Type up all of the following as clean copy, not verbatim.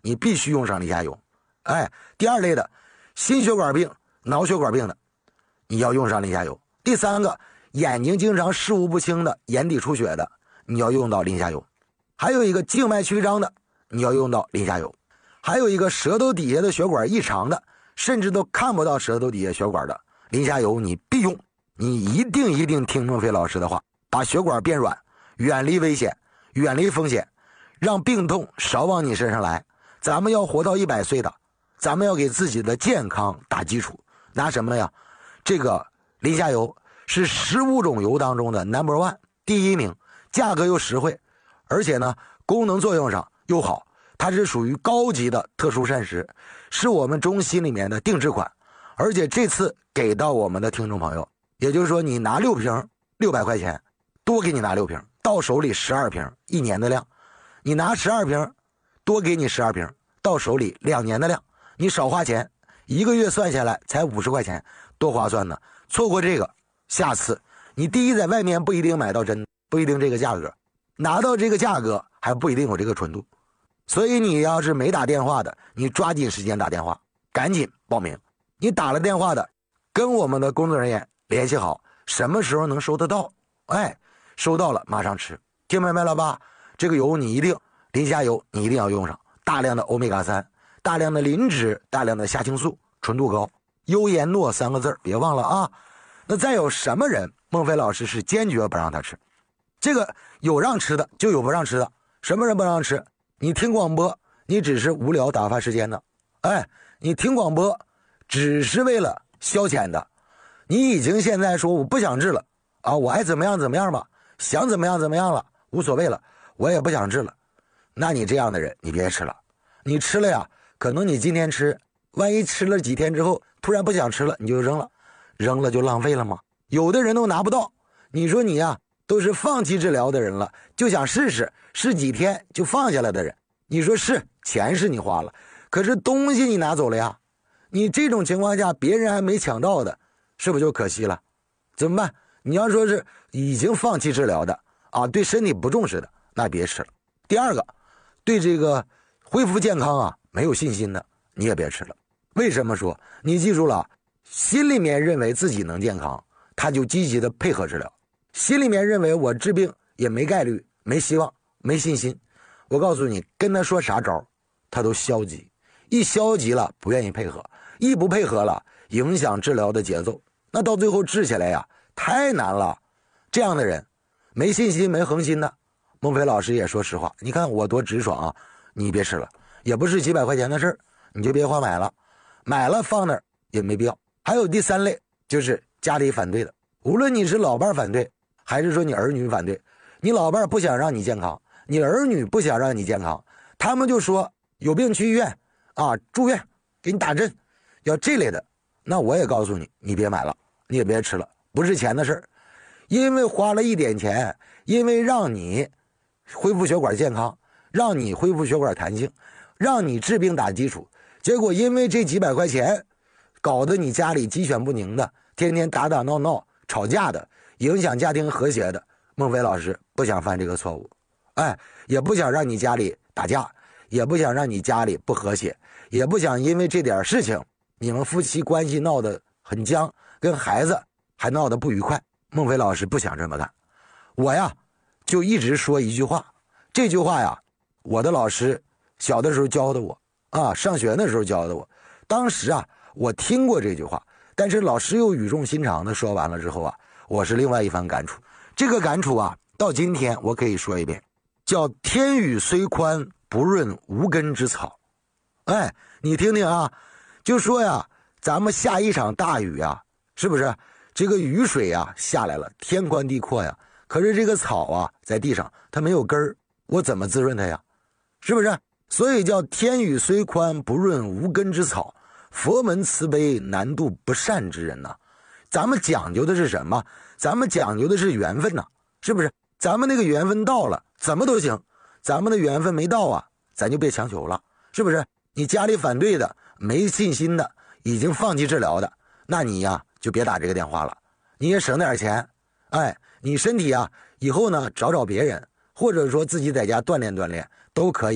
你必须用上林下油。哎，第二类的心血管病、脑血管病的，你要用上林下油。第三个，眼睛经常视物不清的、眼底出血的，你要用到林下油。还有一个静脉曲张的，你要用到林下油。还有一个舌头底下的血管异常的，甚至都看不到舌头底下血管的，林下油你必用。你一定听孟非老师的话，把血管变软，远离危险，远离风险，让病痛少往你身上来。咱们要活到100岁的，咱们要给自己的健康打基础。拿什么呀？这个林下油是15种油当中的 No.1 第一名，价格又实惠，而且呢功能作用上又好。它是属于高级的特殊膳食，是我们中西里面的定制款，而且这次给到我们的听众朋友，也就是说你拿6瓶600块钱，多给你拿6瓶，到手里12瓶，1年的量。你拿12瓶，多给你12瓶，到手里2年的量。你少花钱，1个月算下来才50块钱，多划算呢。错过这个，下次你第一在外面不一定买到真，不一定这个价格，拿到这个价格还不一定有这个纯度。所以你要是没打电话的，你抓紧时间打电话，赶紧报名。你打了电话的，跟我们的工作人员联系好，什么时候能收得到？哎，收到了马上吃。听明白了吧？这个油你一定，林下油你一定要用上，大量的欧米伽3，大量的磷脂，大量的虾青素，纯度高，优颜诺3个字别忘了啊。那再有什么人，孟非老师是坚决不让他吃。这个有让吃的，就有不让吃的。什么人不让吃？你听广播，你只是无聊打发时间的，哎，你听广播只是为了消遣的，你已经现在说我不想治了啊，我爱怎么样怎么样吧，想怎么样怎么样了，无所谓了，我也不想治了。那你这样的人你别吃了，你吃了呀，可能你今天吃，万一吃了几天之后突然不想吃了，你就扔了，扔了就浪费了吗？有的人都拿不到，你说你呀都是放弃治疗的人了，就想试试几天就放下来的人，你说是钱是你花了，可是东西你拿走了呀，你这种情况下别人还没抢到的，是不是就可惜了？怎么办？你要说是已经放弃治疗的啊，对身体不重视的，那别吃了。第二个，对这个恢复健康啊没有信心的，你也别吃了。为什么说？你记住了，心里面认为自己能健康，他就积极的配合治疗，心里面认为我治病也没概率，没希望，没信心，我告诉你，跟他说啥招他都消极，一消极了不愿意配合，一不配合了影响治疗的节奏，那到最后治起来呀太难了。这样的人没信心没恒心的，孟非老师也说实话，你看我多直爽啊，你别吃了，也不是几百块钱的事儿，你就别花买了，买了放那儿也没必要。还有第三类，就是家里反对的，无论你是老伴反对还是说你儿女反对，你老伴不想让你健康，你儿女不想让你健康，他们就说有病去医院啊，住院给你打针，要这类的，那我也告诉你，你别买了，你也别吃了，不是钱的事儿，因为花了一点钱，因为让你恢复血管健康，让你恢复血管弹性，让你治病打基础，结果因为这几百块钱搞得你家里鸡犬不宁的，天天打打闹闹吵架的，影响家庭和谐的。孟非老师不想犯这个错误，哎，也不想让你家里打架，也不想让你家里不和谐，也不想因为这点事情你们夫妻关系闹得很僵，跟孩子还闹得不愉快。孟非老师不想这么干。我呀就一直说一句话，这句话呀我的老师小的时候教的我啊，上学的时候教的我，当时啊我听过这句话，但是老师又语重心长的说完了之后啊，我是另外一番感触。这个感触啊到今天我可以说一遍，叫天宇虽宽不润无根之草。哎，你听听啊，就说呀咱们下一场大雨啊，是不是这个雨水啊下来了，天宽地阔呀，可是这个草啊在地上它没有根儿，我怎么滋润它呀？是不是？所以叫天宇虽宽不润无根之草，佛门慈悲难度不善之人呐。咱们讲究的是什么？咱们讲究的是缘分呐，是不是？咱们那个缘分到了怎么都行，咱们的缘分没到啊，咱就别强求了，是不是？你家里反对的，没信心的，已经放弃治疗的，那你呀就别打这个电话了，你也省点钱。哎，你身体啊以后呢找别人，或者说自己在家锻炼锻炼都可以，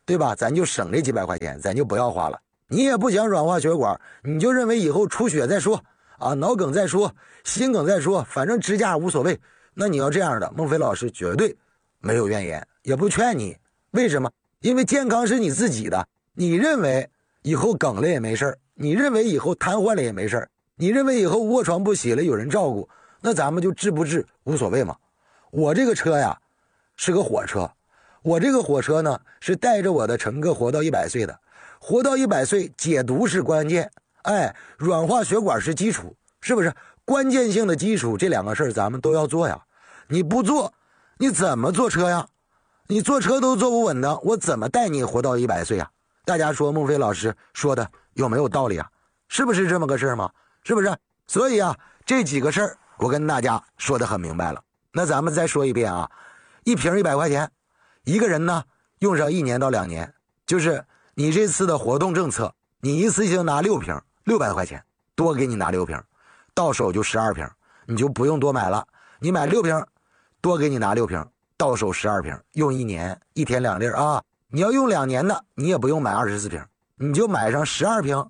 对吧？咱就省这几百块钱，咱就不要花了。你也不想软化血管，你就认为以后出血再说啊，脑梗再说，心梗再说，反正支架无所谓。那你要这样的，孟非老师绝对没有怨言，也不劝你。为什么？因为健康是你自己的，你认为以后梗了也没事，你认为以后瘫痪了也没事，你认为以后卧床不起了有人照顾，那咱们就治不治无所谓嘛。我这个车呀是个火车，我这个火车呢是带着我的乘客活到100岁的，活到100岁解毒是关键，软化血管是基础，是不是？关键性的基础，这两个事儿咱们都要做呀。你不做，你怎么坐车呀？你坐车都坐不稳的，我怎么带你活到100岁啊？大家说孟非老师说的有没有道理啊？是不是这么个事儿吗？是不是？所以啊，这几个事儿我跟大家说的很明白了。那咱们再说一遍啊，一瓶100块钱，一个人呢用上1年到2年，就是你这次的活动政策，你一次性拿6瓶，600块钱，多给你拿6瓶，到手就12瓶，你就不用多买了。你买6瓶，多给你拿6瓶，到手12瓶，用1年，1天2粒啊。你要用2年的，你也不用买24瓶，你就买上12瓶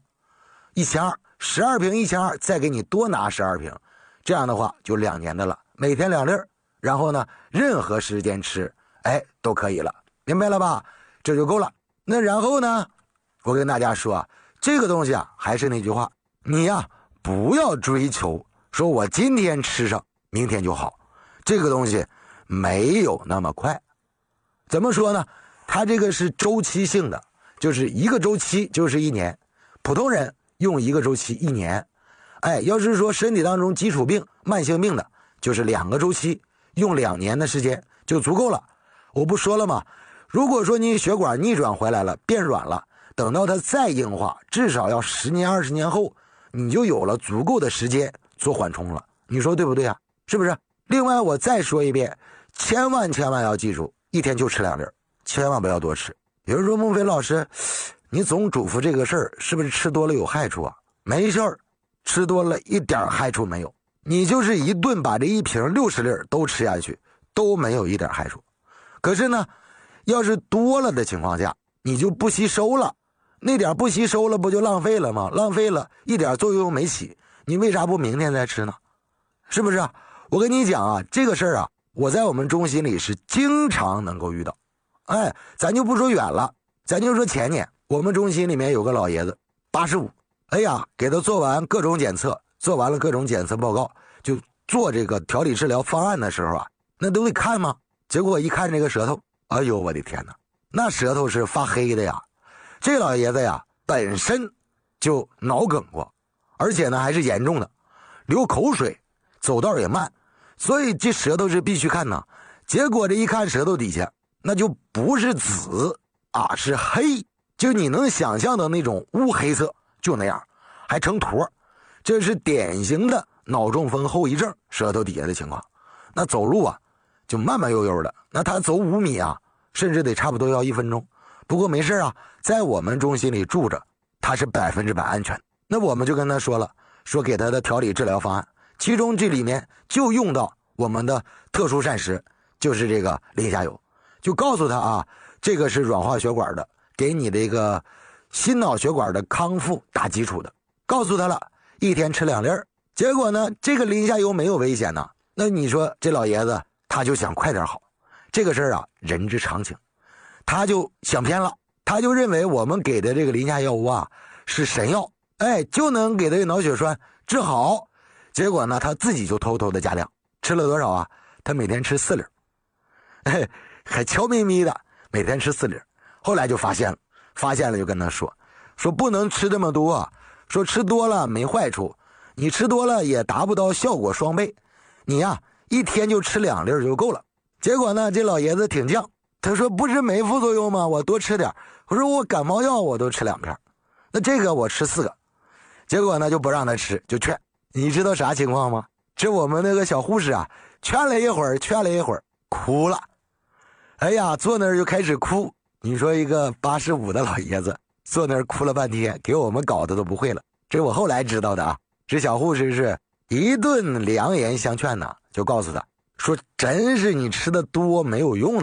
，12瓶1200，再给你多拿12瓶，这样的话就2年的了，每天2粒，然后呢，任何时间吃，都可以了，明白了吧？这就够了。那然后呢，我跟大家说，这个东西啊，还是那句话，你呀，不要追求说我今天吃上，明天就好，这个东西没有那么快。怎么说呢？它这个是周期性的，就是一个周期就是1年，普通人用一个周期1年，要是说身体当中基础病、慢性病的，就是2个周期，用2年的时间就足够了。我不说了吗？如果说你血管逆转回来了，变软了，等到它再硬化，至少要10年、20年后，你就有了足够的时间做缓冲了。你说对不对啊？是不是？另外我再说一遍，千万要记住，一天就吃2粒，千万不要多吃。有人说孟非老师，你总嘱咐这个事儿，是不是吃多了有害处啊？没事儿，吃多了一点害处没有。你就是一顿把这一瓶60粒都吃下去，都没有一点害处。可是呢，要是多了的情况下，你就不吸收了，那点不吸收了，不就浪费了吗？浪费了，一点作用没起，你为啥不明天再吃呢？是不是啊？我跟你讲啊，这个事儿啊，我在我们中心里是经常能够遇到。咱就不说远了，咱就说前年我们中心里面有个老爷子85，给他做完各种检测，做完了各种检测报告，就做这个调理治疗方案的时候啊，那都得看吗？结果一看这个舌头，哎呦我的天哪，那舌头是发黑的呀。这老爷子呀本身就脑梗过，而且呢还是严重的，流口水，走道也慢，所以这舌头是必须看呐。结果这一看舌头底下，那就不是紫啊，是黑，就你能想象的那种乌黑色，就那样，还成坨。这是典型的脑中风后遗症，舌头底下的情况。那走路啊就慢慢悠悠的，那他走5米啊，甚至得差不多要1分钟。不过没事啊，在我们中心里住着，他是100%安全。那我们就跟他说了，说给他的调理治疗方案，其中这里面就用到我们的特殊膳食，就是这个磷虾油，就告诉他啊，这个是软化血管的，给你这个心脑血管的康复打基础的，告诉他了，一天吃2粒。结果呢，这个磷虾油没有危险呢，那你说这老爷子他就想快点好，这个事儿啊，人之常情，他就想偏了，他就认为我们给的这个磷虾油啊是神药，就能给他脑血栓治好。结果呢，他自己就偷偷的加量，吃了多少啊？他每天吃4粒，还悄咪咪的每天吃4粒。后来就发现了就跟他说不能吃这么多，说吃多了没坏处，你吃多了也达不到效果双倍，你呀一天就吃2粒就够了。结果呢，这老爷子挺犟，他说不是没副作用吗？我多吃点。我说我感冒药我都吃2片，那这个我吃4个。结果呢就不让他吃，就劝。你知道啥情况吗？这我们那个小护士啊，劝了一会儿哭了，坐那儿就开始哭。你说一个85的老爷子坐那儿哭了半天，给我们搞得都不会了。这我后来知道的啊，这小护士是一顿良言相劝呢，就告诉他说真是你吃的多没有用的，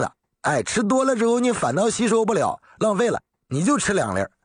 吃多了之后你反倒吸收不了，浪费了，你就吃2粒。